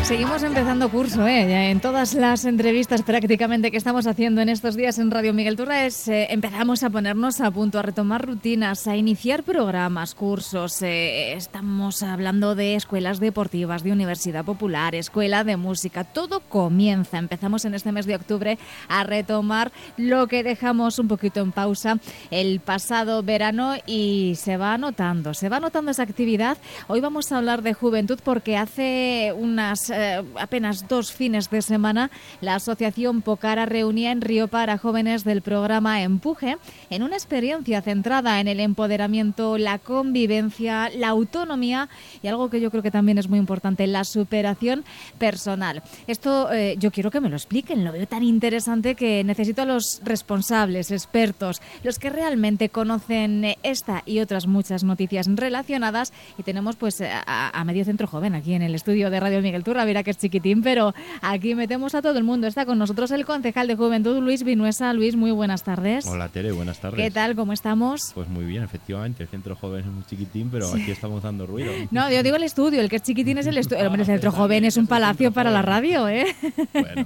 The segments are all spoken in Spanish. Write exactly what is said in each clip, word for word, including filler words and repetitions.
Seguimos empezando curso, ¿eh? En todas las entrevistas prácticamente que estamos haciendo en estos días en Radio Miguel Turres, eh, empezamos a ponernos a punto, a retomar rutinas, a iniciar programas, cursos. Eh, estamos hablando de escuelas deportivas, de universidad popular, escuela de música. Todo comienza. Empezamos en este mes de octubre a retomar lo que dejamos un poquito en pausa el pasado verano y se va notando, se va notando esa actividad. Hoy vamos a hablar de juventud porque hace unas eh, apenas dos fines de semana la Asociación Pocara reunía en Riopar a jóvenes del programa Empuje en una experiencia centrada en el empoderamiento, la convivencia, la autonomía y algo que yo creo que también es muy importante, la superación personal. Esto eh, yo quiero que me lo expliquen, lo veo tan interesante que necesito a los responsables, expertos, los que realmente conocen esta y otras muchas noticias relacionadas, y tenemos pues a, a medio centro joven aquí en el estudio de Radio Miguel Turra. Mira que es chiquitín, pero aquí metemos a todo el mundo. Está con nosotros el concejal de Juventud, Luis Vinuesa. Luis, muy buenas tardes. Hola Tere, buenas tardes. ¿Qué tal? ¿Cómo estamos? Pues muy bien, efectivamente. El centro joven es muy chiquitín, pero sí, aquí estamos dando ruido. No, yo digo el estudio, el que es chiquitín es el estudio. El centro joven es un palacio para la radio, ¿eh? Bueno.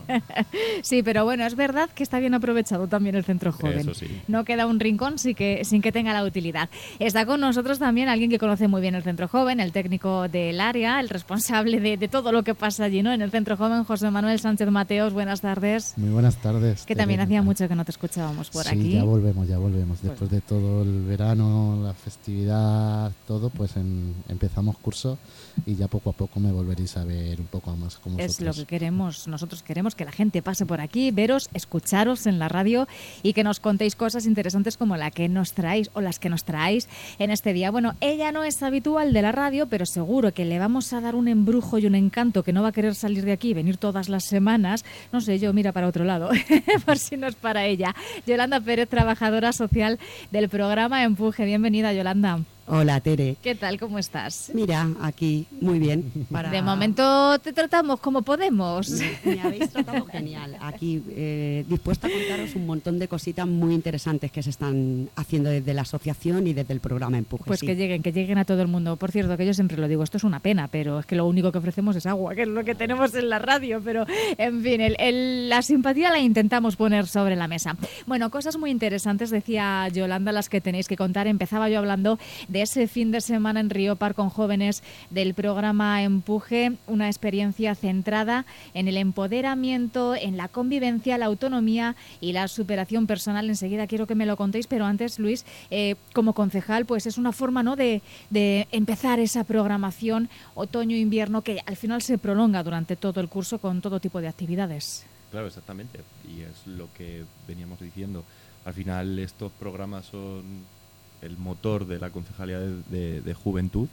Sí, pero bueno, es verdad que está bien aprovechado también el centro joven. Eso sí. No queda un rincón sin que, sin que tenga la utilidad. Está con nosotros también alguien que conoce muy bien el centro joven, el técnico del área, el responsable de, de todo lo que pasa allí, ¿no? En el centro joven, José Manuel Sánchez Mateos. Buenas tardes. Muy buenas tardes. Que también hacía mucho que no te escuchábamos por sí, aquí. Sí, ya volvemos, ya volvemos. Después pues. de todo el verano, la festividad, todo, pues en, empezamos curso y ya poco a poco me volveréis a ver un poco más como Es vosotros. lo que queremos. Nosotros queremos que la gente pase por aquí, veros, escucharos en la radio y que nos contéis cosas interesantes como la que nos traéis o las que nos traéis en este día. Bueno, ella no es habitual de la radio, pero seguro que le vamos a dar un embrujo y un encanto que no va a querer salir de aquí y venir todas las semanas. No sé, yo mira para otro lado, por si no es para ella. Yolanda Pérez, trabajadora social del programa Empuje. Bienvenida, Yolanda. Hola, Tere. ¿Qué tal? ¿Cómo estás? Mira, aquí, muy bien. Para... De momento te tratamos como podemos. Me, me habéis tratado genial. Aquí, eh, dispuesta a contaros un montón de cositas muy interesantes que se están haciendo desde la asociación y desde el programa Empuje. Pues sí. que lleguen, que lleguen a todo el mundo. Por cierto, que yo siempre lo digo, esto es una pena, pero es que lo único que ofrecemos es agua, que es lo que tenemos en la radio. Pero, en fin, el, el, la simpatía la intentamos poner sobre la mesa. Bueno, cosas muy interesantes, decía Yolanda, las que tenéis que contar. Empezaba yo hablando de ese fin de semana en Riopar con jóvenes del programa Empuje, una experiencia centrada en el empoderamiento, en la convivencia, la autonomía y la superación personal. Enseguida quiero que me lo contéis, pero antes, Luis, eh, como concejal, pues es una forma, ¿no?, de, de empezar esa programación otoño-invierno que al final se prolonga durante todo el curso con todo tipo de actividades. Claro, exactamente. Y es lo que veníamos diciendo. Al final estos programas son el motor de la Concejalía de, de, de Juventud,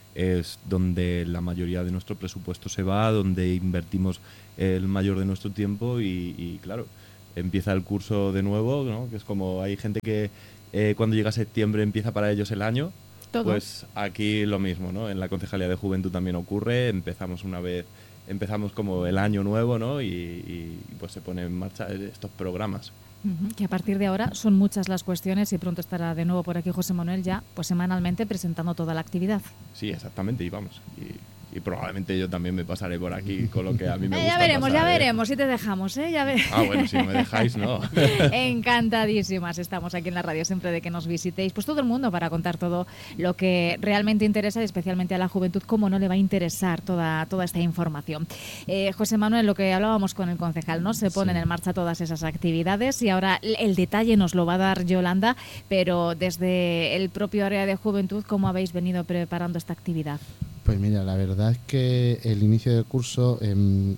es donde la mayoría de nuestro presupuesto se va, donde invertimos el mayor de nuestro tiempo y, y claro, empieza el curso de nuevo, ¿no? Que es como hay gente que eh, cuando llega septiembre empieza para ellos el año. ¿Todo? Pues aquí lo mismo, ¿no? En la Concejalía de Juventud también ocurre, empezamos una vez, empezamos como el año nuevo, ¿no? Y, y pues se ponen en marcha estos programas. Uh-huh. Que a partir de ahora son muchas las cuestiones y pronto estará de nuevo por aquí José Manuel ya pues semanalmente presentando toda la actividad. Sí, exactamente, y vamos, y, y probablemente yo también me pasaré por aquí con lo que a mí me eh, gusta Ya veremos, pasar, ya ¿eh? veremos si te dejamos, ¿eh? Ya ve- Ah, bueno, si no me dejáis, no. Encantadísimas estamos aquí en la radio siempre de que nos visitéis, pues todo el mundo para contar todo lo que realmente interesa, especialmente a la juventud, cómo no le va a interesar toda, toda esta información. Eh, José Manuel, lo que hablábamos con el concejal, ¿no? Se ponen sí. en marcha todas esas actividades y ahora el detalle nos lo va a dar Yolanda, pero desde el propio área de juventud, ¿cómo habéis venido preparando esta actividad? Pues mira, la verdad es que el inicio del curso eh,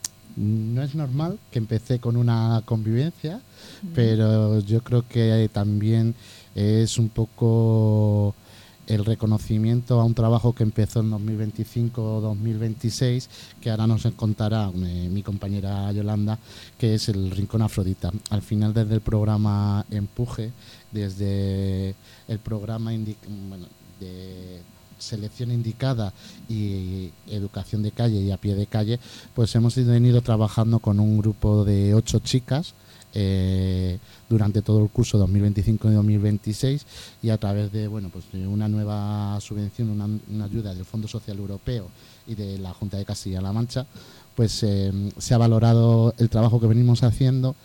no es normal, que empecé con una convivencia, mm. pero yo creo que también es un poco el reconocimiento a un trabajo que empezó en dos mil veinticinco dos mil veintiséis, que ahora nos contará eh, mi compañera Yolanda, que es el Rincón Afrodita. Al final, desde el programa Empuje, desde el programa indica, bueno, de selección indicada y educación de calle y a pie de calle, pues hemos venido trabajando con un grupo de ocho chicas eh, durante todo el curso dos mil veinticinco y dos mil veintiséis, y a través de, bueno, pues de una nueva subvención, una, una ayuda del Fondo Social Europeo y de la Junta de Castilla-La Mancha, pues eh, se ha valorado el trabajo que venimos haciendo.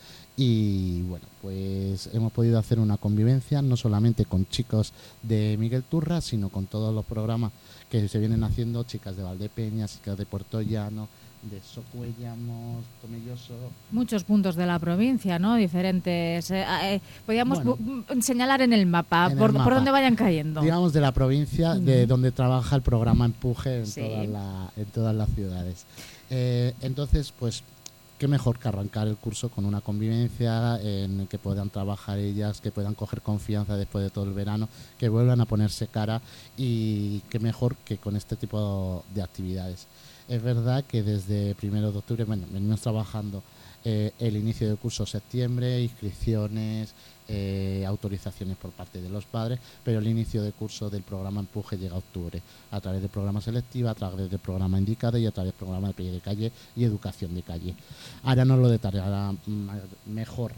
Y bueno, pues hemos podido hacer una convivencia no solamente con chicos de Miguel Turra, sino con todos los programas que se vienen haciendo, chicas de Valdepeñas, chicas de Puerto Llano, de Socuellamos, Tomelloso. Muchos puntos de la provincia, ¿no? Diferentes. Eh, eh, podríamos Bueno, señalar en el mapa, en por, el mapa, por donde vayan cayendo. Digamos de la provincia, uh-huh, de donde trabaja el programa Empuje en, sí, todas, la, en todas las ciudades. Eh, entonces, pues, qué mejor que arrancar el curso con una convivencia en el que puedan trabajar ellas, que puedan coger confianza después de todo el verano, que vuelvan a ponerse cara, y qué mejor que con este tipo de actividades. Es verdad que desde primero de octubre, bueno, venimos trabajando eh, el inicio del curso septiembre, inscripciones, eh, autorizaciones por parte de los padres, pero el inicio del curso del programa Empuje llega a octubre, a través del programa selectiva, a través del programa indicado y a través del programa de pie de calle y educación de calle. Ahora nos lo detallará mejor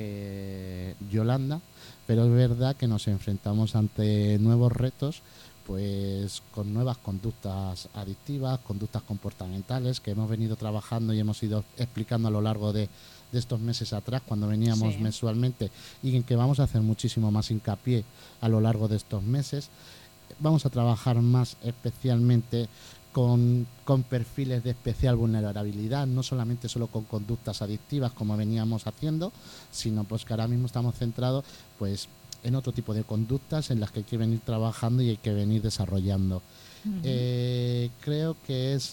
eh, Yolanda, pero es verdad que nos enfrentamos ante nuevos retos, pues con nuevas conductas adictivas, conductas comportamentales que hemos venido trabajando y hemos ido explicando a lo largo de, de estos meses atrás, cuando veníamos sí. mensualmente, y en que vamos a hacer muchísimo más hincapié a lo largo de estos meses. Vamos a trabajar más especialmente con, con perfiles de especial vulnerabilidad, no solamente solo con conductas adictivas como veníamos haciendo, sino pues que ahora mismo estamos centrados pues en otro tipo de conductas en las que hay que venir trabajando y hay que venir desarrollando. Uh-huh. Eh, creo que es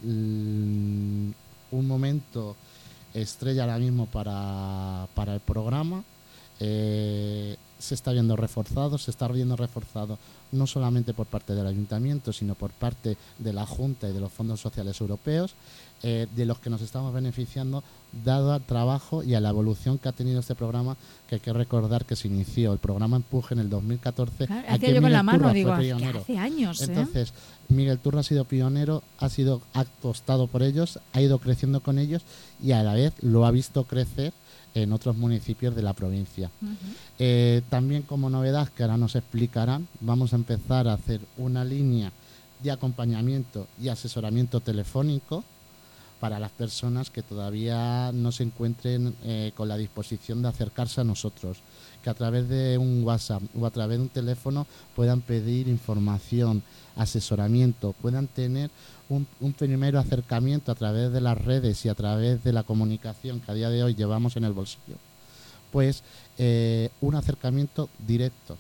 mm, un momento estrella ahora mismo para, para el programa. Eh, se está viendo reforzado, se está viendo reforzado no solamente por parte del ayuntamiento, sino por parte de la Junta y de los fondos sociales europeos, eh, de los que nos estamos beneficiando, dado al trabajo y a la evolución que ha tenido este programa, que hay que recordar que se inició el programa Empuje en el dos mil catorce. Claro, aquí yo con la mano digo, hace años. Entonces, ¿eh? Miguel Turra ha sido pionero, ha sido apostado por ellos, ha ido creciendo con ellos y a la vez lo ha visto crecer en otros municipios de la provincia. Uh-huh. Eh, también como novedad, que ahora nos explicarán, vamos a empezar a hacer una línea de acompañamiento y asesoramiento telefónico para las personas que todavía no se encuentren eh, con la disposición de acercarse a nosotros, que a través de un WhatsApp o a través de un teléfono puedan pedir información, asesoramiento, puedan tener un, un primero acercamiento a través de las redes y a través de la comunicación que a día de hoy llevamos en el bolsillo, pues eh, un acercamiento directo,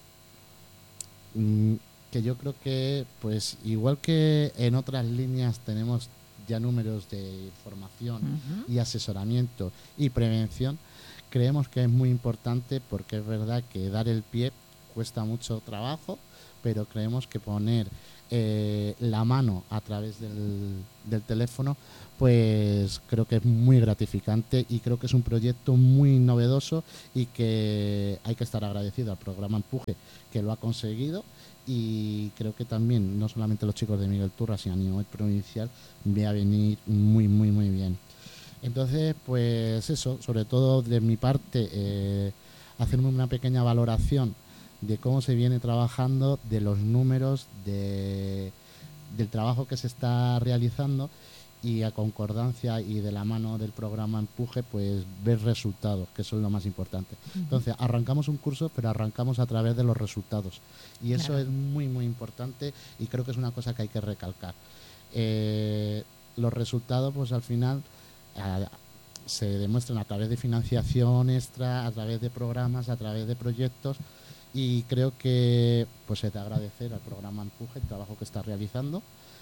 mm, que yo creo que pues igual que en otras líneas tenemos ya números de formación uh-huh. y asesoramiento y prevención, creemos que es muy importante, porque es verdad que dar el pie cuesta mucho trabajo, pero creemos que poner eh, la mano a través del, del teléfono, pues creo que es muy gratificante y creo que es un proyecto muy novedoso y que hay que estar agradecido al programa Empuje, que lo ha conseguido. Y creo que también, no solamente los chicos de Miguel Turra, sino a nivel provincial, ve a venir muy, muy, muy bien. Entonces, pues eso, sobre todo de mi parte, eh, hacerme una pequeña valoración de cómo se viene trabajando, de los números, de, del trabajo que se está realizando, y a concordancia y de la mano del programa Empuje, pues ver resultados, que eso es lo más importante. Uh-huh. Entonces, arrancamos un curso, pero arrancamos a través de los resultados. Y eso claro. es muy, muy importante, y creo que es una cosa que hay que recalcar. Eh, los resultados, pues al final, a, se demuestran a través de financiación extra, a través de programas, a través de proyectos, y creo que pues es de agradecer al programa Empuje el trabajo que está realizando,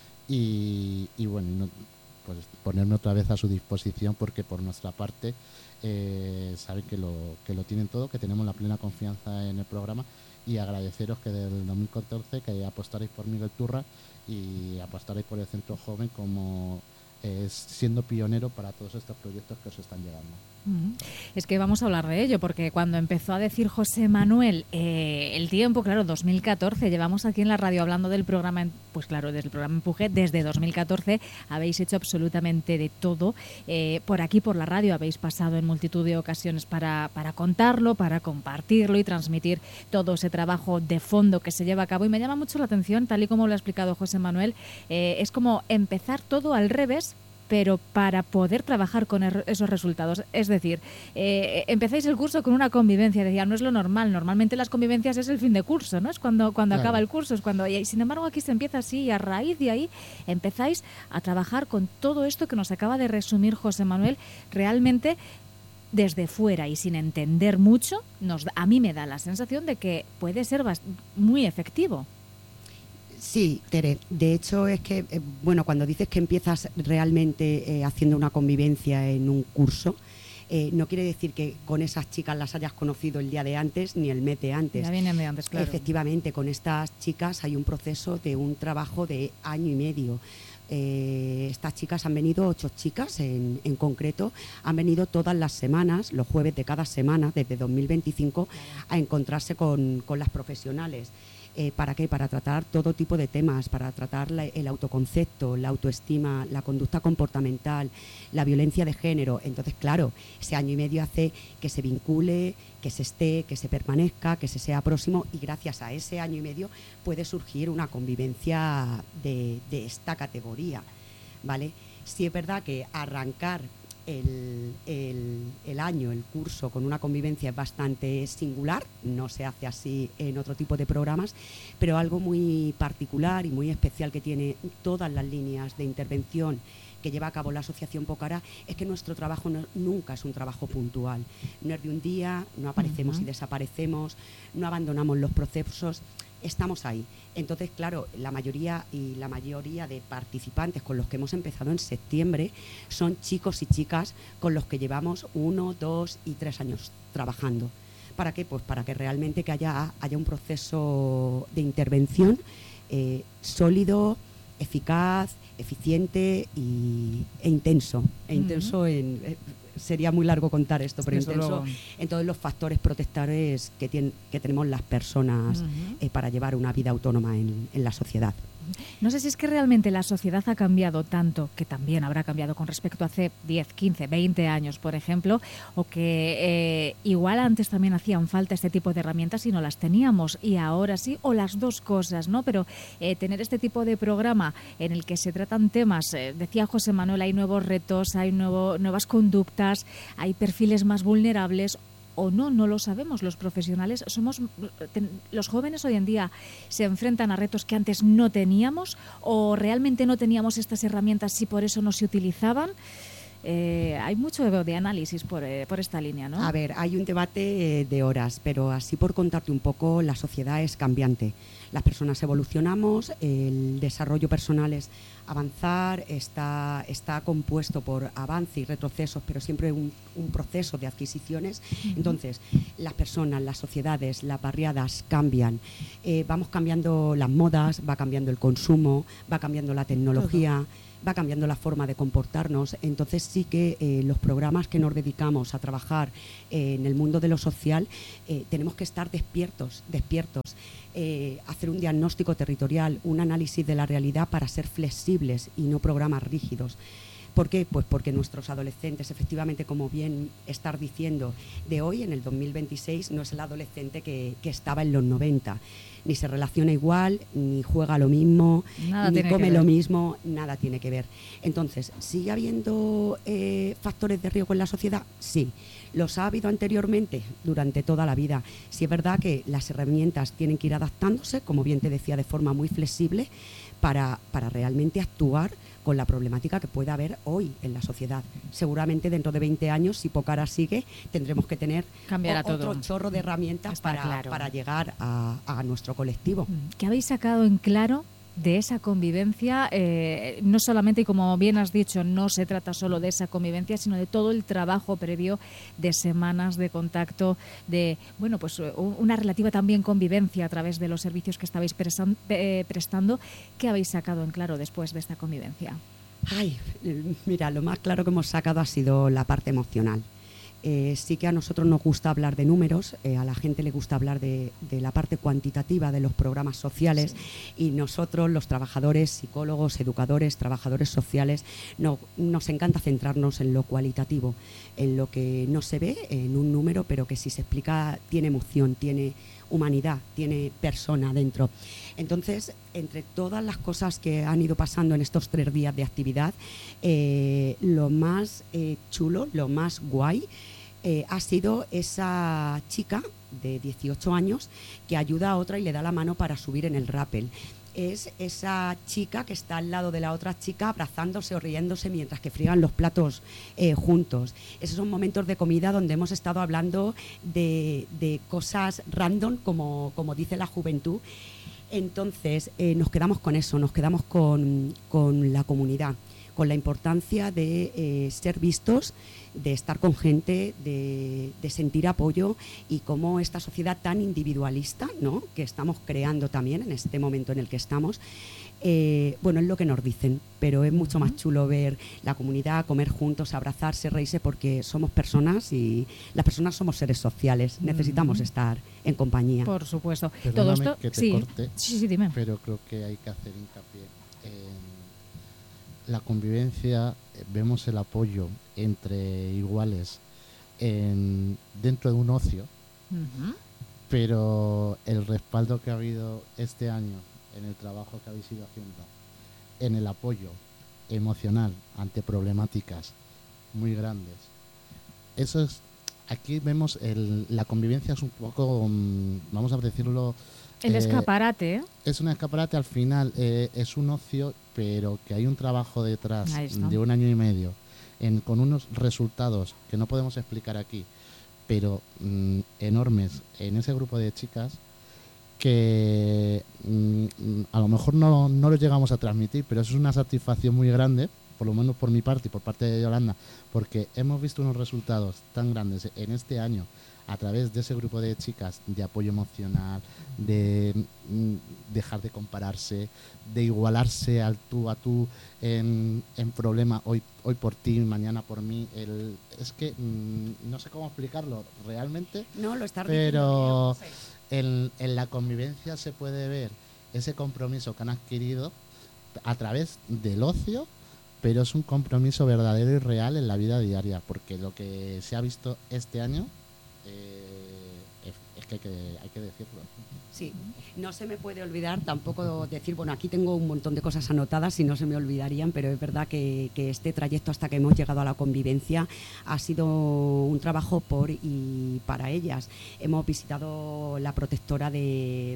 y, y bueno, y no, pues ponerme otra vez a su disposición, porque por nuestra parte eh, saben que lo, que lo tienen todo, que tenemos la plena confianza en el programa, y agradeceros que desde el dos mil catorce que apostaréis por Miguel Turra y apostaréis por el Centro Joven como eh, siendo pionero para todos estos proyectos que os están llegando. Es que vamos a hablar de ello, porque cuando empezó a decir José Manuel eh, el tiempo, claro, dos mil catorce, llevamos aquí en la radio hablando del programa, pues claro, desde el programa Empuje, desde dos mil catorce habéis hecho absolutamente de todo. Eh, por aquí, por la radio, habéis pasado en multitud de ocasiones para, para contarlo, para compartirlo y transmitir todo ese trabajo de fondo que se lleva a cabo. Y me llama mucho la atención, tal y como lo ha explicado José Manuel, eh, es como empezar todo al revés, pero para poder trabajar con er- esos resultados. Es decir, eh, empezáis el curso con una convivencia, decía, no es lo normal, normalmente las convivencias es el fin de curso, ¿no? Es cuando, cuando Claro. acaba el curso, es cuando, y sin embargo aquí se empieza así, y a raíz de ahí empezáis a trabajar con todo esto que nos acaba de resumir José Manuel, realmente desde fuera y sin entender mucho, nos, a mí me da la sensación de que puede ser bast- muy efectivo. Sí, Tere. De hecho, es que, eh, bueno, cuando dices que empiezas realmente eh, haciendo una convivencia en un curso, eh, no quiere decir que con esas chicas las hayas conocido el día de antes ni el mes de antes. Ya vienen de antes, claro. Efectivamente, con estas chicas hay un proceso de un trabajo de año y medio. Eh, estas chicas han venido, ocho chicas en, en concreto, han venido todas las semanas, los jueves de cada semana, desde dos mil veinticinco, a encontrarse con, con las profesionales. Eh, ¿Para qué? Para tratar todo tipo de temas, para tratar la, el autoconcepto, la autoestima, la conducta comportamental, la violencia de género. Entonces, claro, ese año y medio hace que se vincule, que se esté, que se permanezca, que se sea próximo, y gracias a ese año y medio puede surgir una convivencia de, de esta categoría, ¿vale? Sí es verdad que arrancar El, el, el año, el curso con una convivencia es bastante singular, no se hace así en otro tipo de programas, pero algo muy particular y muy especial que tiene todas las líneas de intervención que lleva a cabo la Asociación Pocara es que nuestro trabajo no, nunca es un trabajo puntual, no es de un día, no aparecemos uh-huh. y desaparecemos, no abandonamos los procesos, estamos ahí. Entonces, claro, la mayoría y la mayoría de participantes con los que hemos empezado en septiembre son chicos y chicas con los que llevamos uno, dos y tres años trabajando. ¿Para qué? Pues para que realmente que haya, haya un proceso de intervención eh, sólido, eficaz, eficiente y, e intenso. E intenso uh-huh. en... Eh, sería muy largo contar esto, pero Desde intenso luego. En todos los factores protectores que, tienen, que tenemos las personas uh-huh. eh, para llevar una vida autónoma en, en la sociedad. No sé si es que realmente la sociedad ha cambiado tanto, que también habrá cambiado con respecto a hace diez, quince, veinte años, por ejemplo, o que eh, igual antes también hacían falta este tipo de herramientas y no las teníamos, y ahora sí, o las dos cosas, ¿no? Pero eh, tener este tipo de programa en el que se tratan temas, eh, decía José Manuel, hay nuevos retos, hay nuevo, nuevas conductas, hay perfiles más vulnerables, o no, no lo sabemos. Los profesionales somos, ten, los jóvenes hoy en día se enfrentan a retos que antes no teníamos, o realmente no teníamos estas herramientas y por eso no se utilizaban. Eh, hay mucho de, de análisis por, eh, por esta línea, ¿no? A ver, hay un debate eh, de horas, pero así por contarte un poco, la sociedad es cambiante. Las personas evolucionamos, el desarrollo personal es avanzar, está, está compuesto por avance y retrocesos, pero siempre un, un proceso de adquisiciones. Uh-huh. Entonces, las personas, las sociedades, las barriadas cambian. Eh, vamos cambiando las modas, va cambiando el consumo, va cambiando la tecnología. Todo. Va cambiando la forma de comportarnos. Entonces sí que eh, los programas que nos dedicamos a trabajar eh, en el mundo de lo social eh, tenemos que estar despiertos, despiertos, eh, hacer un diagnóstico territorial, un análisis de la realidad para ser flexibles y no programas rígidos. ¿Por qué? Pues porque nuestros adolescentes, efectivamente, como bien estar diciendo, de hoy, en el dos mil veintiséis, no es el adolescente que, que estaba en los noventa. Ni se relaciona igual, ni juega lo mismo, nada ni come lo mismo, nada tiene que ver. Entonces, ¿sigue habiendo eh, factores de riesgo en la sociedad? Sí. ¿Los ha habido anteriormente? Durante toda la vida. Sí es verdad que las herramientas tienen que ir adaptándose, como bien te decía, de forma muy flexible, para, para realmente actuar con la problemática que pueda haber hoy en la sociedad. Seguramente dentro de veinte años, si Pocara sigue, tendremos que tener Cambiará o, otro todo. chorro de herramientas para, claro. para llegar a, a nuestro colectivo. ¿Qué habéis sacado en claro de esa convivencia? Eh, no solamente, y como bien has dicho, no se trata solo de esa convivencia, sino de todo el trabajo previo de semanas de contacto, de bueno, pues una relativa también convivencia a través de los servicios que estabais prestan, eh, prestando. ¿Qué habéis sacado en claro después de esta convivencia? Ay, mira, lo más claro que hemos sacado ha sido la parte emocional. Eh, sí que a nosotros nos gusta hablar de números, eh, a la gente le gusta hablar de, de la parte cuantitativa de los programas sociales, sí. Y nosotros, los trabajadores, psicólogos, educadores, trabajadores sociales, no, nos encanta centrarnos en lo cualitativo, en lo que no se ve en un número, pero que si se explica tiene emoción, tiene humanidad, tiene persona dentro. Entonces, entre todas las cosas que han ido pasando en estos tres días de actividad, eh, lo más eh, chulo, lo más guay, eh, ha sido esa chica de dieciocho años que ayuda a otra y le da la mano para subir en el rappel. Es esa chica que está al lado de la otra chica abrazándose o riéndose mientras que friegan los platos eh, juntos. Esos son momentos de comida donde hemos estado hablando de, de cosas random, como, como dice la juventud. Entonces, eh, nos quedamos con eso, nos quedamos con, con la comunidad, con la importancia de eh, ser vistos, de estar con gente, de, de sentir apoyo, y cómo esta sociedad tan individualista, ¿no?, que estamos creando también en este momento en el que estamos, eh, bueno, es lo que nos dicen, pero es mucho más chulo ver la comunidad, comer juntos, abrazarse, reírse, porque somos personas y las personas somos seres sociales, necesitamos uh-huh. estar en compañía. Por supuesto. Perdóname Todo esto, que te sí. corte, sí, sí, dime. Pero creo que hay que hacer hincapié en la convivencia. Vemos el apoyo entre iguales en, dentro de un ocio, uh-huh. pero el respaldo que ha habido este año en el trabajo que habéis ido haciendo, en el apoyo emocional ante problemáticas muy grandes, eso es, aquí vemos el, la convivencia es un poco, vamos a decirlo, el eh, escaparate, ¿eh? Es un escaparate al final, eh, es un ocio, pero que hay un trabajo detrás de un año y medio, en, con unos resultados que no podemos explicar aquí, pero mm, enormes en ese grupo de chicas, que mm, a lo mejor no, no lo llegamos a transmitir, pero eso es una satisfacción muy grande, por lo menos por mi parte y por parte de Yolanda, porque hemos visto unos resultados tan grandes en este año a través de ese grupo de chicas, de apoyo emocional, de mm, dejar de compararse, de igualarse al tú a tú en, en problema, hoy hoy por ti, mañana por mí. El, es que mm, no sé cómo explicarlo realmente, no, lo está pero en, en la convivencia se puede ver ese compromiso que han adquirido a través del ocio, pero es un compromiso verdadero y real en la vida diaria, porque lo que se ha visto este año, Eh, es que hay, que hay que decirlo. Sí, no se me puede olvidar tampoco decir, bueno, aquí tengo un montón de cosas anotadas y no se me olvidarían, pero es verdad que, que este trayecto hasta que hemos llegado a la convivencia ha sido un trabajo por y para ellas. Hemos visitado la protectora de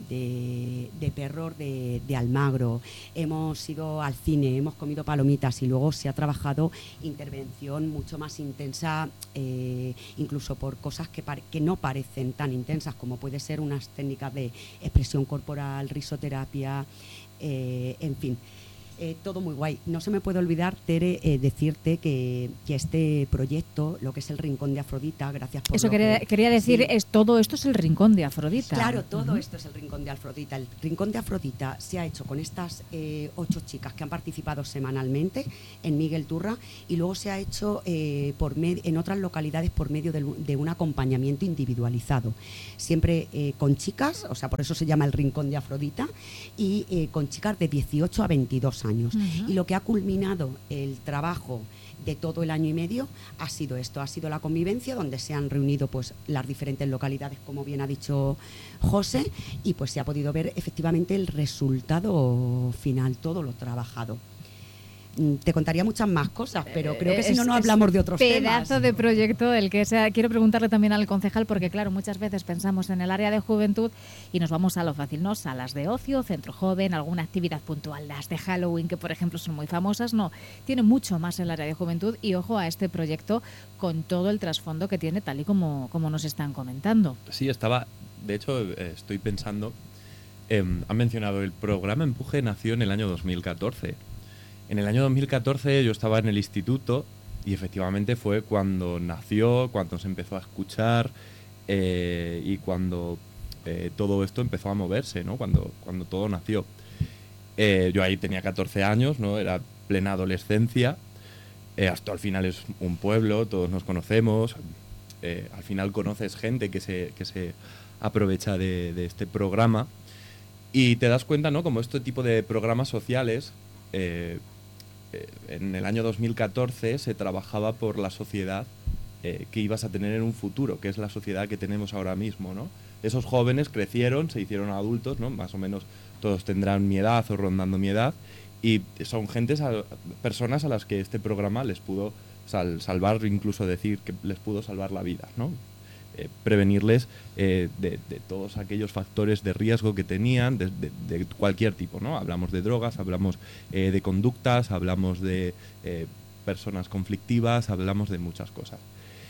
De, de perros de, de Almagro, hemos ido al cine, hemos comido palomitas, y luego se ha trabajado intervención mucho más intensa, eh, incluso por cosas que, pare, que no parecen tan intensas, como puede ser unas técnicas de expresión corporal, risoterapia, eh, en fin. Eh, todo muy guay. No se me puede olvidar, Tere, eh, decirte que, que este proyecto, lo que es el Rincón de Afrodita, gracias por... Eso quería, que, quería decir, sí. es todo esto es el Rincón de Afrodita. Claro, todo uh-huh. esto es el Rincón de Afrodita. El Rincón de Afrodita se ha hecho con estas eh, ocho chicas que han participado semanalmente en Miguel Turra, y luego se ha hecho eh, por med- en otras localidades por medio de, de un acompañamiento individualizado. Siempre eh, con chicas, o sea, por eso se llama el Rincón de Afrodita, y eh, con chicas de dieciocho a veintidós años. Años. Uh-huh. Y lo que ha culminado el trabajo de todo el año y medio ha sido esto, ha sido la convivencia, donde se han reunido pues las diferentes localidades, como bien ha dicho José, y pues se ha podido ver efectivamente el resultado final, todo lo trabajado. Te contaría muchas más cosas, pero creo que es, si no, no hablamos de otros pedazo temas. Pedazo de proyecto el que sea. Quiero preguntarle también al concejal, porque claro, muchas veces pensamos en el área de juventud y nos vamos a lo fácil, ¿no? Salas de ocio, centro joven, alguna actividad puntual, las de Halloween, que por ejemplo son muy famosas. No, tiene mucho más el área de juventud, y ojo a este proyecto con todo el trasfondo que tiene, tal y como, como nos están comentando. Sí, estaba, de hecho, eh, estoy pensando, eh, han mencionado el programa Empuje, nació en el año dos mil catorce. En el año dos mil catorce yo estaba en el instituto y efectivamente fue cuando nació, cuando se empezó a escuchar eh, y cuando eh, todo esto empezó a moverse, ¿no? Cuando, cuando todo nació. Eh, yo ahí tenía catorce años, ¿no? Era plena adolescencia, eh, hasta al final es un pueblo, todos nos conocemos, eh, al final conoces gente que se, que se aprovecha de, de este programa y te das cuenta, ¿no?, como este tipo de programas sociales, eh, eh, en el año dos mil catorce se trabajaba por la sociedad eh, que ibas a tener en un futuro, que es la sociedad que tenemos ahora mismo, ¿no? Esos jóvenes crecieron, se hicieron adultos, ¿no? Más o menos todos tendrán mi edad o rondando mi edad, y son gentes, a, personas a las que este programa les pudo sal, salvar, incluso decir que les pudo salvar la vida, ¿no? Eh, prevenirles eh, de, de todos aquellos factores de riesgo que tenían, de, de, de cualquier tipo, ¿no? Hablamos de drogas, hablamos eh, de conductas, hablamos de eh, personas conflictivas, hablamos de muchas cosas.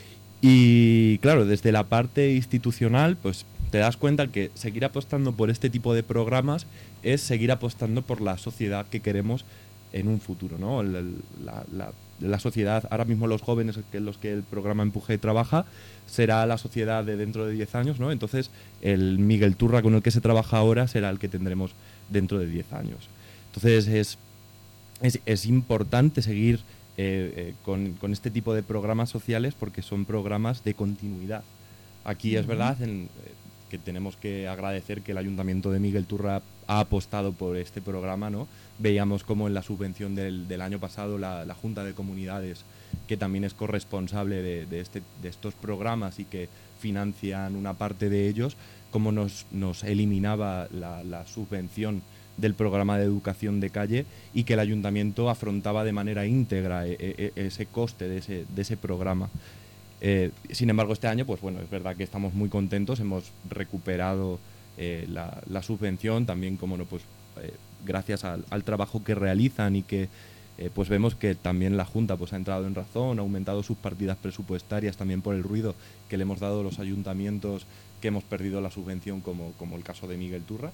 Y claro, desde la parte institucional, pues te das cuenta que seguir apostando por este tipo de programas es seguir apostando por la sociedad que queremos en un futuro, ¿no? La, la, la, la sociedad, ahora mismo los jóvenes en los que el programa Empuje trabaja, será la sociedad de dentro de diez años, ¿no? Entonces, el Miguel Turra con el que se trabaja ahora será el que tendremos dentro de diez años. Entonces, es, es, es importante seguir eh, eh, con, con este tipo de programas sociales porque son programas de continuidad. Aquí es verdad en, eh, que tenemos que agradecer que el Ayuntamiento de Miguel Turra ha apostado por este programa, ¿no? Veíamos como en la subvención del, del año pasado la, la Junta de Comunidades, que también es corresponsable de, de, este, de estos programas y que financian una parte de ellos, como nos, nos eliminaba la, la subvención del programa de educación de calle y que el Ayuntamiento afrontaba de manera íntegra e, e, ese coste de ese, de ese programa. Eh, sin embargo, este año, pues bueno, es verdad que estamos muy contentos, hemos recuperado eh, la, la subvención, también como no, pues eh, gracias al, al trabajo que realizan y que eh, pues vemos que también la Junta pues ha entrado en razón, ha aumentado sus partidas presupuestarias también por el ruido que le hemos dado a los ayuntamientos que hemos perdido la subvención, como, como el caso de Miguel Turra.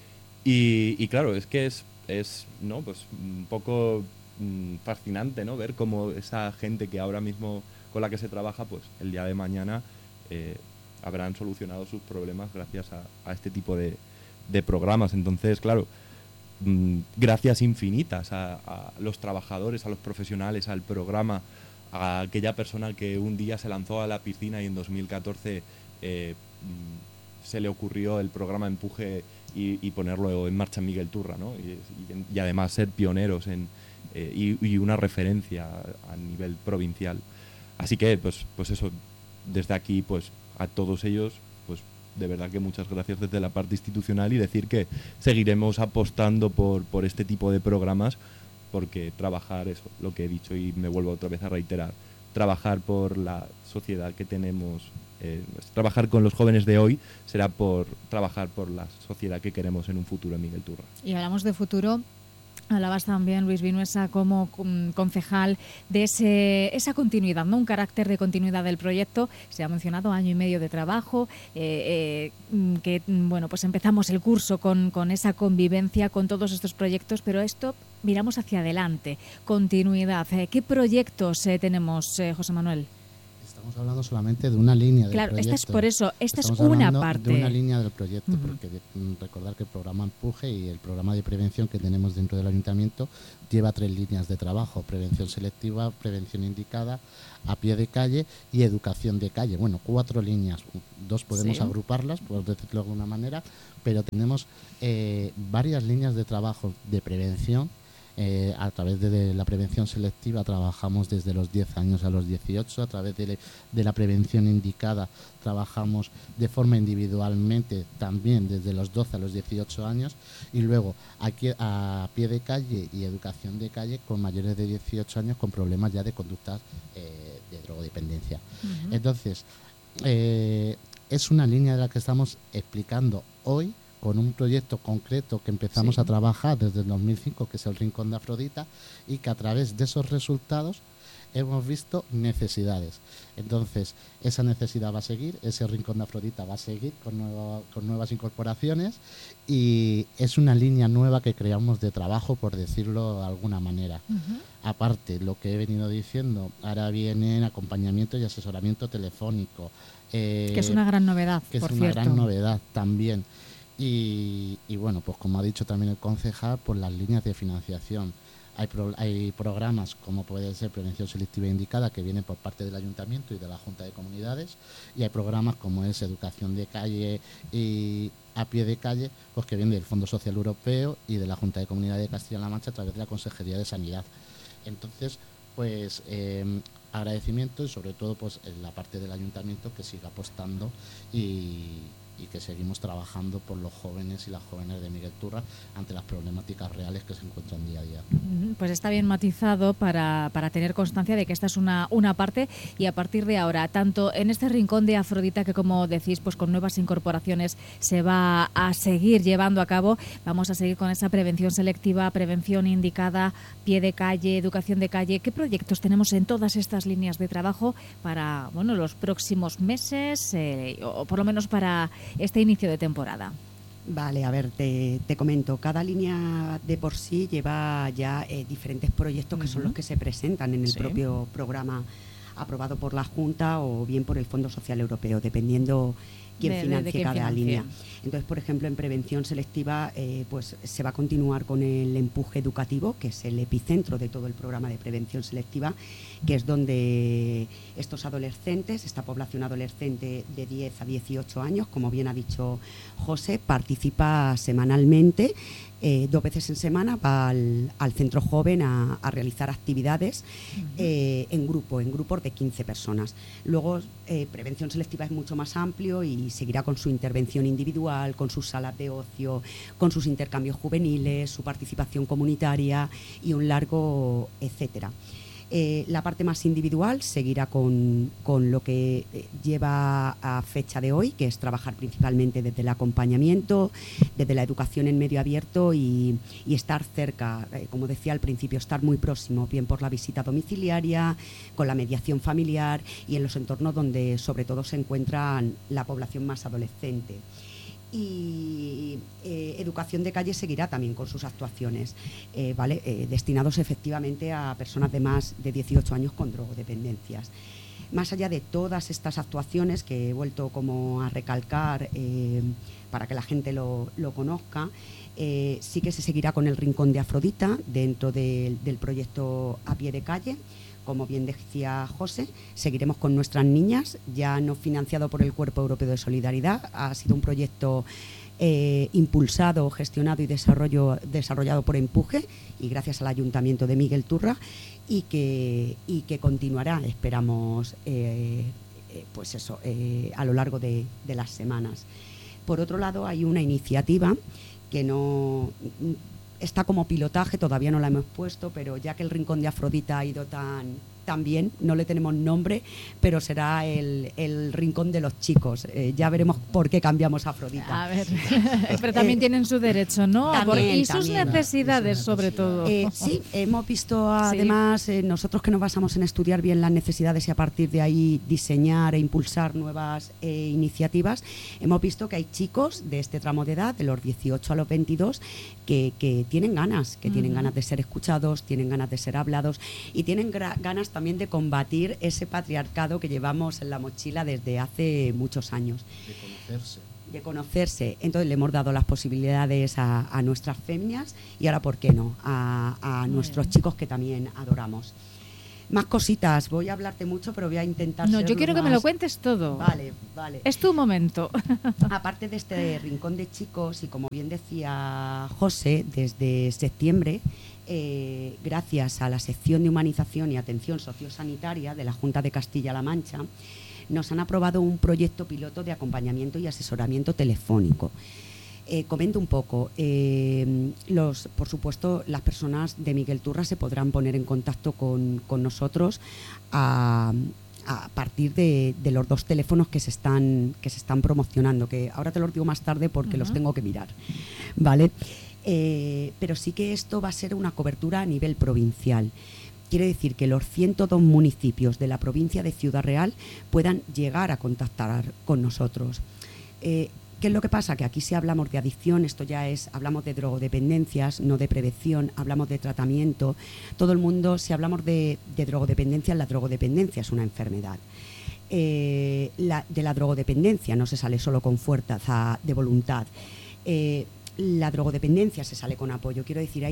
Y, y claro, es que es, es ¿no? Pues un poco mm, fascinante, ¿no? Ver cómo esa gente que ahora mismo con la que se trabaja, pues el día de mañana eh, habrán solucionado sus problemas gracias a, a este tipo de, de programas. Entonces, claro, mmm, gracias infinitas a, a los trabajadores, a los profesionales, al programa, a aquella persona que un día se lanzó a la piscina y en dos mil catorce eh, mmm, se le ocurrió el programa Empuje y, y ponerlo en marcha en Miguel Turra, ¿no? Y, y, y además ser pioneros en, eh, y, y una referencia a, a nivel provincial. Así que, pues, pues eso, desde aquí, pues a todos ellos, pues de verdad que muchas gracias desde la parte institucional y decir que seguiremos apostando por, por este tipo de programas porque trabajar, eso, lo que he dicho y me vuelvo otra vez a reiterar, trabajar por la sociedad que tenemos, eh, trabajar con los jóvenes de hoy será por trabajar por la sociedad que queremos en un futuro en Miguel Turra. Y hablamos de futuro. Hablabas también, Luis Vinuesa, como concejal de ese, esa continuidad, ¿no? Un carácter de continuidad del proyecto. Se ha mencionado año y medio de trabajo, eh, eh, que bueno, pues empezamos el curso con, con esa convivencia, con todos estos proyectos, pero esto miramos hacia adelante, continuidad. ¿Qué proyectos eh, tenemos, eh, José Manuel? Estamos hablando solamente de una línea del claro, proyecto. Claro, esta es por eso, esta Estamos es una hablando parte. de una línea del proyecto, uh-huh. porque de, recordar que el programa Empuje y el programa de prevención que tenemos dentro del Ayuntamiento lleva tres líneas de trabajo: prevención selectiva, prevención indicada, a pie de calle y educación de calle. Bueno, cuatro líneas, dos podemos sí. agruparlas, por decirlo de alguna manera, pero tenemos eh, varias líneas de trabajo de prevención. Eh, a través de, de la prevención selectiva trabajamos desde los diez años a los dieciocho, a través de, de la prevención indicada trabajamos de forma individualmente también desde los doce a los dieciocho años, y luego aquí a pie de calle y educación de calle con mayores de dieciocho años con problemas ya de conductas eh, de drogodependencia. Uh-huh. Entonces, eh, es una línea de la que estamos explicando hoy, con un proyecto concreto que empezamos sí. a trabajar desde el dos mil cinco, que es el Rincón de Afrodita, y que a través de esos resultados hemos visto necesidades. Entonces, esa necesidad va a seguir, ese Rincón de Afrodita va a seguir con, nuevo, con nuevas incorporaciones, y es una línea nueva que creamos de trabajo, por decirlo de alguna manera. Uh-huh. Aparte, lo que he venido diciendo, ahora viene acompañamiento y asesoramiento telefónico. Eh, que es una gran novedad, que por es una cierto. gran novedad también. Y, y bueno, pues como ha dicho también el concejal, por las líneas de financiación. Hay, pro, hay programas como puede ser Prevención Selectiva Indicada, que vienen por parte del Ayuntamiento y de la Junta de Comunidades, y hay programas como es Educación de Calle y a pie de calle, pues que vienen del Fondo Social Europeo y de la Junta de Comunidades de Castilla-La Mancha a través de la Consejería de Sanidad. Entonces, pues eh, agradecimiento y sobre todo pues en la parte del Ayuntamiento, que siga apostando y, y que seguimos trabajando por los jóvenes y las jóvenes de Miguel Turra ante las problemáticas reales que se encuentran día a día. Pues está bien matizado para, para tener constancia de que esta es una, una parte, y a partir de ahora, tanto en este rincón de Afrodita, que como decís, pues con nuevas incorporaciones se va a seguir llevando a cabo, vamos a seguir con esa prevención selectiva, prevención indicada, pie de calle, educación de calle. ¿Qué proyectos tenemos en todas estas líneas de trabajo para, bueno, los próximos meses, eh, o por lo menos para este inicio de temporada? Vale, a ver, te, te comento. Cada línea de por sí lleva ya eh, diferentes proyectos que uh-huh. son los que se presentan en el sí. propio programa aprobado por la Junta o bien por el Fondo Social Europeo, dependiendo quién de, financie de, de cada financie. línea. Entonces, por ejemplo, en prevención selectiva, eh, pues se va a continuar con el empuje educativo, que es el epicentro de todo el programa de prevención selectiva, que es donde estos adolescentes, esta población adolescente de diez a dieciocho años, como bien ha dicho José, participa semanalmente. Eh, dos veces en semana va al, al centro joven a, a realizar actividades uh-huh. eh, en grupo, en grupos de quince personas. Luego, eh, prevención selectiva es mucho más amplio y seguirá con su intervención individual, con sus salas de ocio, con sus intercambios juveniles, su participación comunitaria y un largo etcétera. Eh, la parte más individual seguirá con, con lo que lleva a fecha de hoy, que es trabajar principalmente desde el acompañamiento, desde la educación en medio abierto y, y estar cerca, eh, como decía al principio, estar muy próximo, bien por la visita domiciliaria, con la mediación familiar y en los entornos donde sobre todo se encuentran la población más adolescente. Y eh, educación de calle seguirá también con sus actuaciones, eh, ¿vale? eh, destinados efectivamente a personas de más de dieciocho años con drogodependencias. Más allá de todas estas actuaciones que he vuelto como a recalcar eh, para que la gente lo, lo conozca, eh, sí que se seguirá con el Rincón de Afrodita dentro de, del proyecto A Pie de Calle. Como bien decía José, seguiremos con nuestras niñas, ya no financiado por el Cuerpo Europeo de Solidaridad, ha sido un proyecto eh, impulsado, gestionado y desarrollo, desarrollado por Empuje y gracias al Ayuntamiento de Miguel Turra y que, y que continuará, esperamos, eh, eh, pues eso, eh, a lo largo de, de las semanas. Por otro lado, hay una iniciativa que no... está como pilotaje, todavía no la hemos puesto, pero ya que el Rincón de Afrodita ha ido tan, tan bien, no le tenemos nombre, pero será el, el Rincón de los Chicos. Eh, ya veremos por qué cambiamos a Afrodita. A ver, pero también eh, tienen su derecho, ¿no? También, y sus también, necesidades, sus sobre todo. Eh, sí, hemos visto además, sí. eh, nosotros que nos basamos en estudiar bien las necesidades y a partir de ahí diseñar e impulsar nuevas eh, iniciativas, hemos visto que hay chicos de este tramo de edad, de los dieciocho a los veintidós, que, que tienen ganas, que uh-huh. tienen ganas de ser escuchados, tienen ganas de ser hablados y tienen gra- ganas también de combatir ese patriarcado que llevamos en la mochila desde hace muchos años. De conocerse. De conocerse. Entonces le hemos dado las posibilidades a, a nuestras féminas y ahora, ¿por qué no?, a, a nuestros bien. Chicos que también adoramos. Más cositas, voy a hablarte mucho, pero voy a intentar No, ser yo quiero más... que me lo cuentes todo. Vale, vale. Es tu momento. Aparte de este rincón de chicos, y como bien decía José, desde septiembre, eh, gracias a la sección de humanización y atención sociosanitaria de la Junta de Castilla-La Mancha, nos han aprobado un proyecto piloto de acompañamiento y asesoramiento telefónico. Eh, comento un poco, eh, los, por supuesto las personas de Miguel Turra se podrán poner en contacto con, con nosotros a, a partir de, de los dos teléfonos que se están que se están promocionando, que ahora te los digo más tarde porque uh-huh. los tengo que mirar, ¿vale? Eh, pero sí que esto va a ser una cobertura a nivel provincial. Quiere decir que los ciento dos municipios de la provincia de Ciudad Real puedan llegar a contactar con nosotros. Eh, ¿Qué es lo que pasa? Que aquí si hablamos de adicción, esto ya es, hablamos de drogodependencias, no de prevención, hablamos de tratamiento. Todo el mundo, si hablamos de, de drogodependencia, la drogodependencia es una enfermedad. Eh, la, de la drogodependencia no se sale solo con fuerza de voluntad. Eh, la drogodependencia se sale con apoyo. Quiero decir, hay,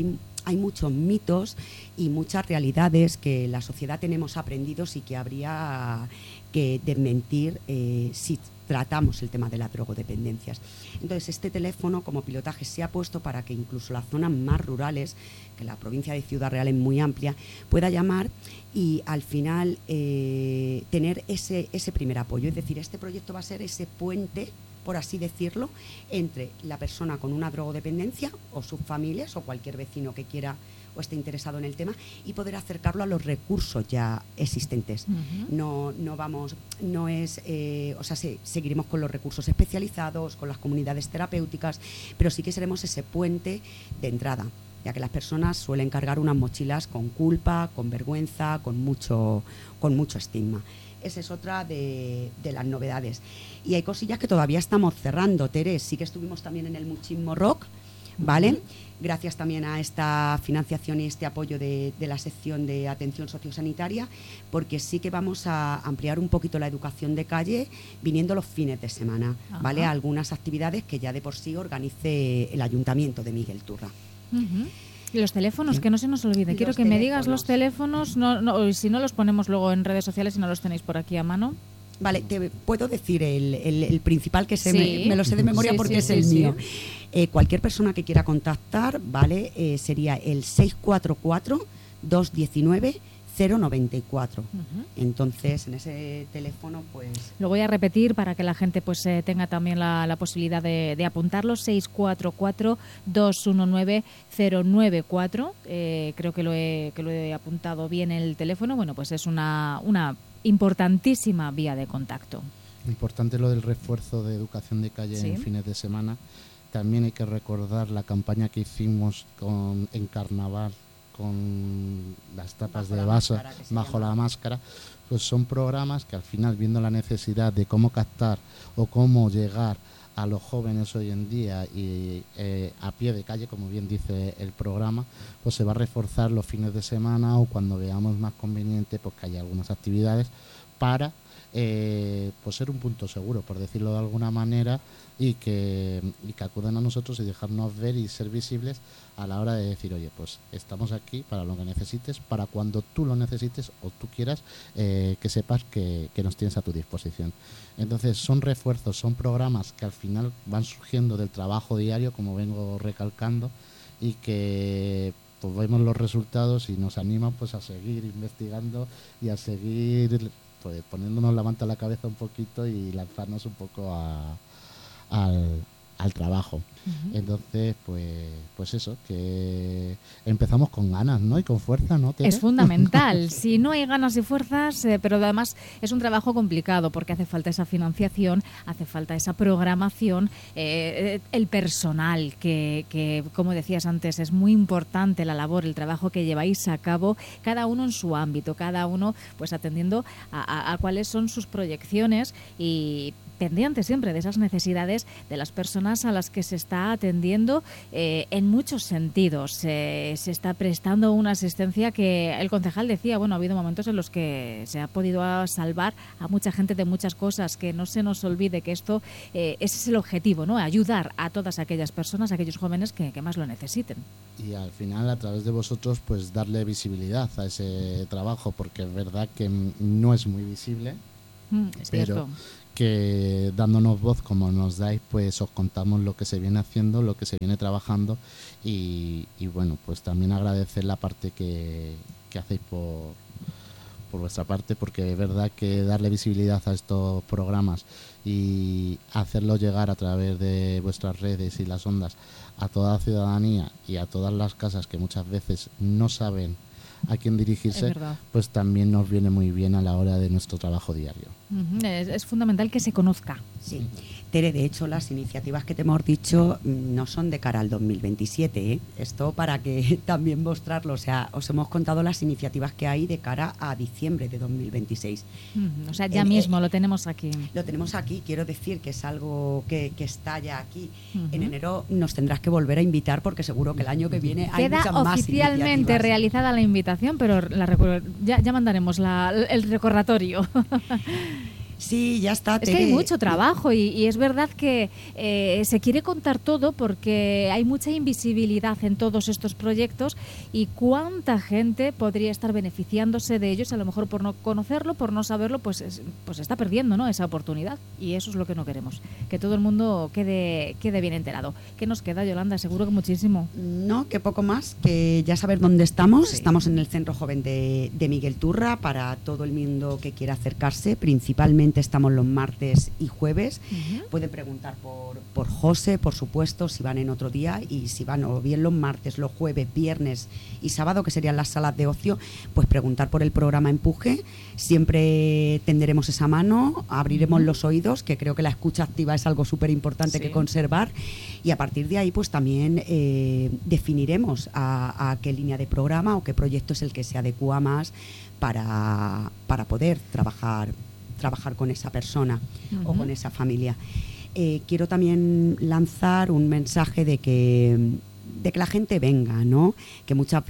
hay muchos mitos y muchas realidades que la sociedad tenemos aprendidos y que habría que desmentir eh, si tratamos el tema de las drogodependencias. Entonces, este teléfono como pilotaje se ha puesto para que incluso las zonas más rurales, que la provincia de Ciudad Real es muy amplia, pueda llamar y al final eh, tener ese, ese primer apoyo. Es decir, este proyecto va a ser ese puente, por así decirlo, entre la persona con una drogodependencia o sus familias o cualquier vecino que quiera o esté interesado en el tema y poder acercarlo a los recursos ya existentes. Uh-huh. No, no vamos, no es, eh, o sea, se, seguiremos con los recursos especializados, con las comunidades terapéuticas, pero sí que seremos ese puente de entrada, ya que las personas suelen cargar unas mochilas con culpa, con vergüenza, con mucho, con mucho estigma. Esa es otra de, de las novedades. Y hay cosillas que todavía estamos cerrando, Tere. Sí que estuvimos también en el Muchismo Rock, ¿vale? Uh-huh. Gracias también a esta financiación y este apoyo de, de la sección de atención sociosanitaria, porque sí que vamos a ampliar un poquito la educación de calle viniendo los fines de semana, uh-huh. ¿vale? A algunas actividades que ya de por sí organice el Ayuntamiento de Miguel Turra. Uh-huh. Y los teléfonos, sí. Que no se nos olvide. Quiero los que teléfonos. Me digas los teléfonos, no, no, si no los ponemos luego en redes sociales, si no los tenéis por aquí a mano. Vale, te puedo decir el, el, el principal que se sí. me, me lo sé de memoria sí, porque sí, es sí, el sí. mío. Eh, cualquier persona que quiera contactar, vale, eh, sería el seis cuatro cuatro, dos uno nueve, cero nueve cuatro. Uh-huh. Entonces, en ese teléfono, pues... Lo voy a repetir para que la gente pues eh, tenga también la, la posibilidad de, de apuntarlo. seis cuatro cuatro, dos uno nueve, cero nueve cuatro. Eh, creo que lo, he, que lo he apuntado bien el teléfono. Bueno, pues es una... una importantísima vía de contacto. Importante lo del refuerzo de educación de calle ¿sí? En fines de semana. También hay que recordar la campaña que hicimos con, en Carnaval con las tapas bajo de vaso bajo la máscara. Pues son programas que al final, viendo la necesidad de cómo captar o cómo llegar a los jóvenes hoy en día y eh, a pie de calle, como bien dice el programa, pues se va a reforzar los fines de semana o cuando veamos más conveniente pues que haya algunas actividades para eh, pues ser un punto seguro, por decirlo de alguna manera, y que, y que acudan a nosotros y dejarnos ver y ser visibles a la hora de decir, oye, pues estamos aquí para lo que necesites, para cuando tú lo necesites o tú quieras, eh, que sepas que, que nos tienes a tu disposición. Entonces son refuerzos, son programas que al final van surgiendo del trabajo diario, como vengo recalcando, y que pues vemos los resultados y nos animan pues a seguir investigando y a seguir pues poniéndonos la manta a la cabeza un poquito y lanzarnos un poco a, al, al trabajo. Uh-huh. Entonces, pues, pues eso, que empezamos con ganas, ¿no? Y con fuerza, ¿no? Es fundamental. Si no hay ganas y fuerzas, eh, pero además es un trabajo complicado porque hace falta esa financiación, hace falta esa programación, eh, el personal, que, que, como decías antes, es muy importante la labor, el trabajo que lleváis a cabo, cada uno en su ámbito, cada uno pues atendiendo a, a, a cuáles son sus proyecciones y pendiente siempre de esas necesidades de las personas a las que se está atendiendo eh, en muchos sentidos. Eh, se está prestando una asistencia que el concejal decía, bueno, ha habido momentos en los que se ha podido salvar a mucha gente de muchas cosas, que no se nos olvide que esto, eh, ese es el objetivo, ¿no? Ayudar a todas aquellas personas, a aquellos jóvenes que, que más lo necesiten. Y al final, a través de vosotros, pues darle visibilidad a ese trabajo, porque es verdad que no es muy visible, mm, es pero... cierto. que dándonos voz como nos dais, pues os contamos lo que se viene haciendo, lo que se viene trabajando y, y bueno, pues también agradecer la parte que, que hacéis por, por vuestra parte, porque es verdad que darle visibilidad a estos programas y hacerlo llegar a través de vuestras redes y las ondas a toda la ciudadanía y a todas las casas que muchas veces no saben a quién dirigirse, pues también nos viene muy bien a la hora de nuestro trabajo diario. Uh-huh. Es, es fundamental que se conozca. Sí. Tere, de hecho, las iniciativas que te hemos dicho no son de cara al dos mil veintisiete, ¿eh? Esto para que también mostrarlo. O sea, os hemos contado las iniciativas que hay de cara a diciembre de dos mil veintiséis. Uh-huh. O sea, ya el, mismo eh, lo tenemos aquí. Lo tenemos aquí, quiero decir que es algo que, que está ya aquí. Uh-huh. En enero nos tendrás que volver a invitar porque seguro que el año que viene hay Queda muchas más iniciativas. Queda oficialmente realizada la invitación, pero la, ya, ya mandaremos la, el recordatorio. Sí, ya está. Es Tere. que hay mucho trabajo y, y es verdad que eh, se quiere contar todo porque hay mucha invisibilidad en todos estos proyectos y cuánta gente podría estar beneficiándose de ellos, a lo mejor por no conocerlo, por no saberlo, pues, es, pues está perdiendo, ¿no?, esa oportunidad, y eso es lo que no queremos, que todo el mundo quede, quede bien enterado. ¿Qué nos queda, Yolanda? Seguro que muchísimo. No, que poco más, que ya saber dónde estamos. Sí. Estamos en el Centro Joven de, de Miguel Turra para todo el mundo que quiera acercarse. Principalmente estamos los martes y jueves. Uh-huh. Pueden preguntar por, por José, por supuesto, si van en otro día, y si van o bien los martes, los jueves, viernes y sábado, que serían las salas de ocio, pues preguntar por el programa Empuje. Siempre tenderemos esa mano, abriremos uh-huh. los oídos, que creo que la escucha activa es algo súper importante sí. que conservar, y a partir de ahí pues también eh, definiremos a, a qué línea de programa o qué proyecto es el que se adecua más para, para poder trabajar trabajar con esa persona uh-huh. o con esa familia. Eh, quiero también lanzar un mensaje de que de que la gente venga, ¿no? Que muchas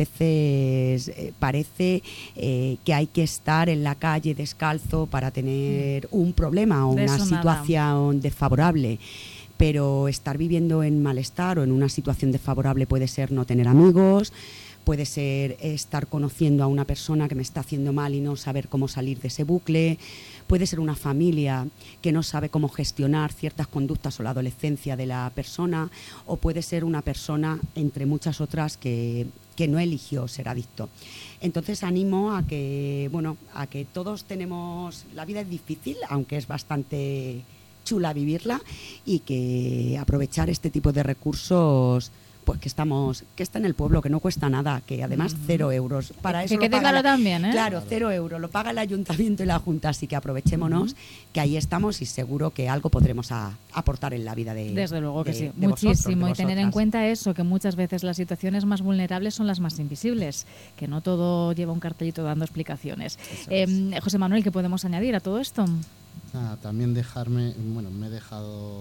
veces eh, parece eh, que hay que estar en la calle descalzo para tener un problema o una situación nada. desfavorable. Pero estar viviendo en malestar o en una situación desfavorable puede ser no tener amigos, puede ser estar conociendo a una persona que me está haciendo mal y no saber cómo salir de ese bucle, puede ser una familia que no sabe cómo gestionar ciertas conductas o la adolescencia de la persona, o puede ser una persona, entre muchas otras, que, que no eligió ser adicto. Entonces animo a que, bueno, a que todos tenemos, la vida es difícil, aunque es bastante chula vivirla, y que aprovechar este tipo de recursos, pues que estamos, que está en el pueblo, que no cuesta nada, que además uh-huh. cero euros. Para eso que quede claro también, ¿eh? Claro, cero euros, lo paga el ayuntamiento y la junta, así que aprovechémonos, uh-huh. que ahí estamos y seguro que algo podremos a, aportar en la vida de Desde luego que de, sí, de muchísimo, vosotros, de y tener en cuenta eso, que muchas veces las situaciones más vulnerables son las más invisibles, que no todo lleva un cartelito dando explicaciones. Eh, José Manuel, ¿qué podemos añadir a todo esto? Ah, también dejarme, bueno, me he dejado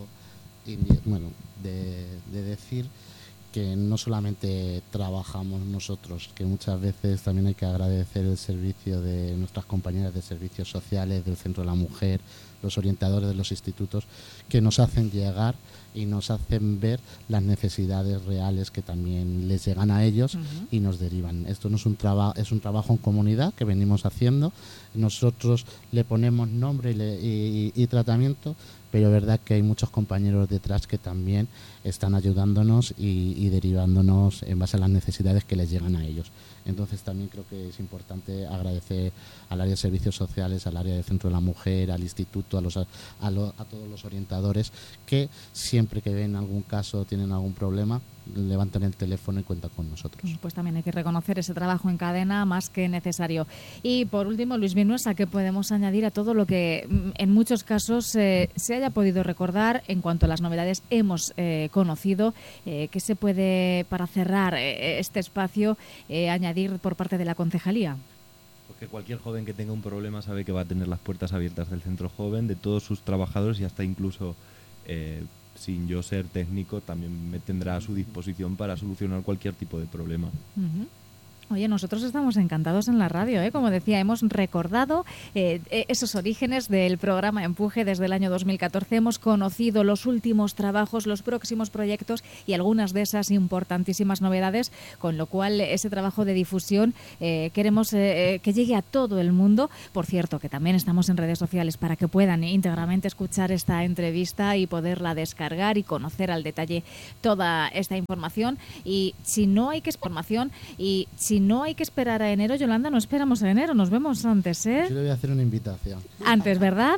bueno, de, de decir que no solamente trabajamos nosotros, que muchas veces también hay que agradecer el servicio de nuestras compañeras de servicios sociales, del Centro de la Mujer, los orientadores de los institutos, que nos hacen llegar y nos hacen ver las necesidades reales que también les llegan a ellos uh-huh. y nos derivan. Esto no es un trabajo, es un trabajo en comunidad que venimos haciendo. Nosotros le ponemos nombre y, le, y, y tratamiento, pero es verdad que hay muchos compañeros detrás que también están ayudándonos y, y derivándonos en base a las necesidades que les llegan a ellos. Entonces también creo que es importante agradecer al área de servicios sociales, al área del Centro de la Mujer, al instituto, a, los, a, lo, a todos los orientadores, que siempre que ven algún caso, tienen algún problema, levantan el teléfono y cuentan con nosotros. Pues también hay que reconocer ese trabajo en cadena más que necesario. Y por último, Luis Vinuesa, ¿qué podemos añadir a todo lo que en muchos casos eh, se haya podido recordar en cuanto a las novedades hemos eh, conocido? Eh, ¿Qué se puede, para cerrar eh, este espacio, eh, añadir por parte de la concejalía? Porque cualquier joven que tenga un problema sabe que va a tener las puertas abiertas del Centro Joven, de todos sus trabajadores, y hasta incluso eh, sin yo ser técnico también me tendrá a su disposición para solucionar cualquier tipo de problema. Uh-huh. Oye, nosotros estamos encantados en la radio, ¿eh? Como decía, hemos recordado eh, esos orígenes del programa Empuje desde el año dos mil catorce, hemos conocido los últimos trabajos, los próximos proyectos y algunas de esas importantísimas novedades, con lo cual ese trabajo de difusión eh, queremos eh, que llegue a todo el mundo. Por cierto, que también estamos en redes sociales para que puedan íntegramente escuchar esta entrevista y poderla descargar y conocer al detalle toda esta información. Y si no hay que información y si no hay que esperar a enero, Yolanda, no esperamos a enero, nos vemos antes, ¿eh? Yo le voy a hacer una invitación. Antes, ¿verdad?